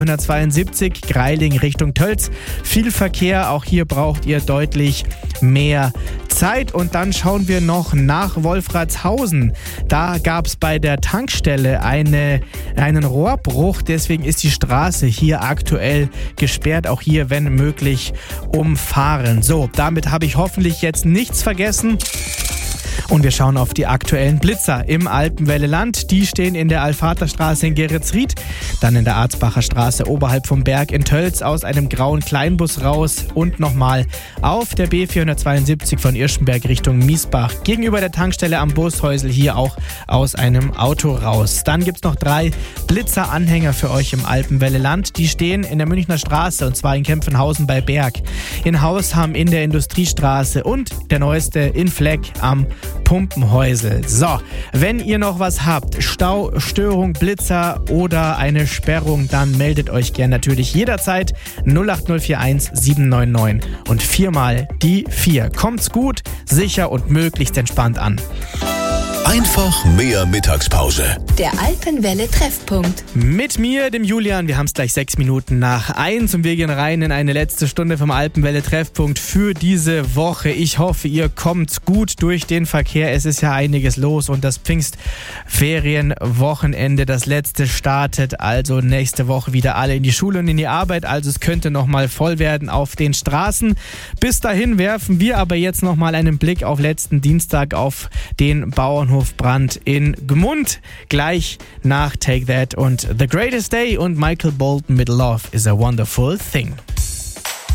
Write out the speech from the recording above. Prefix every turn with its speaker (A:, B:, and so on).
A: 172 Greiling Richtung Tölz. Viel Verkehr, auch hier braucht ihr deutlich mehr Zeit. Und dann schauen wir noch nach Wolfratshausen. Da gab es bei der Tankstelle einen Rohrbruch, deswegen ist die Straße hier aktuell gesperrt. Auch hier, wenn möglich, umfahren. So, damit habe ich hoffentlich jetzt nichts vergessen. Und wir schauen auf die aktuellen Blitzer im Alpenwelle-Land. Die stehen in der Alvaterstraße in Geretsried, dann in der Arzbacher Straße oberhalb vom Berg in Tölz aus einem grauen Kleinbus raus und nochmal auf der B472 von Irschenberg Richtung Miesbach gegenüber der Tankstelle am Bushäusl hier auch aus einem Auto raus. Dann gibt es noch 3 Blitzeranhänger für euch im Alpenwelle-Land. Die stehen in der Münchner Straße und zwar in Kempfenhausen bei Berg, in Hausham in der Industriestraße und der neueste in Fleck am Pumpenhäusl. So, wenn ihr noch was habt, Stau, Störung, Blitzer oder eine Sperrung, dann meldet euch gern natürlich jederzeit 08041 799 und 4 die 4. Kommt's gut, sicher und möglichst entspannt an.
B: Einfach mehr Mittagspause.
C: Der Alpenwelle-Treffpunkt.
A: Mit mir, dem Julian. Wir haben es gleich 6 Minuten nach 1 und wir gehen rein in eine letzte Stunde vom Alpenwelle-Treffpunkt für diese Woche. Ich hoffe, ihr kommt gut durch den Verkehr. Es ist ja einiges los und das Pfingstferienwochenende, das letzte, startet also nächste Woche wieder alle in die Schule und in die Arbeit. Also es könnte nochmal voll werden auf den Straßen. Bis dahin werfen wir aber jetzt nochmal einen Blick auf letzten Dienstag auf den Bauernhof Brand in Gmund. Gleich nach Take That und The Greatest Day und Michael Bolton mit Love is a Wonderful Thing.